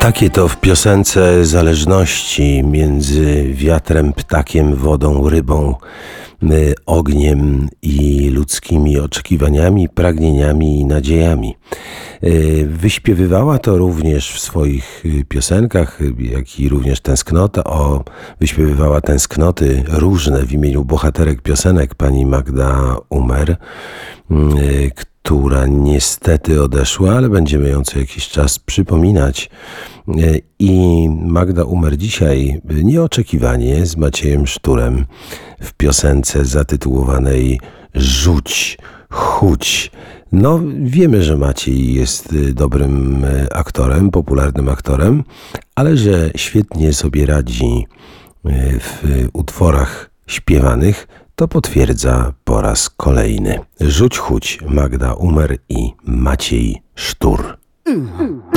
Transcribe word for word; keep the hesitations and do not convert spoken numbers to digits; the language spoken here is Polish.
Takie to w piosence zależności między wiatrem, ptakiem, wodą, rybą, y, ogniem i ludzkimi oczekiwaniami, pragnieniami i nadziejami. Y, Wyśpiewywała to również w swoich y, piosenkach, y, jak i również tęsknota. O, wyśpiewywała tęsknoty różne w imieniu bohaterek piosenek pani Magda Umer, y, która niestety odeszła, ale będziemy ją co jakiś czas przypominać. I Magda Umer dzisiaj nieoczekiwanie z Maciejem Szturem w piosence zatytułowanej Rzuć, chudź. No, wiemy, że Maciej jest dobrym aktorem, popularnym aktorem, ale że świetnie sobie radzi w utworach śpiewanych, to potwierdza po raz kolejny. Rzuć, chudź, Magda Umer i Maciej Sztur.